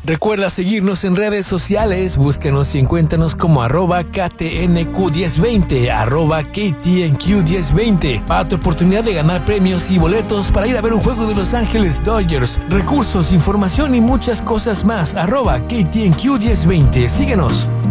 Recuerda seguirnos en redes sociales, búscanos y encuéntranos como @KTNQ1020, @KTNQ1020, para tu oportunidad de ganar premios y boletos para ir a ver un juego de Los Ángeles Dodgers. Recursos, información y muchas cosas más, @KTNQ1020. Síguenos.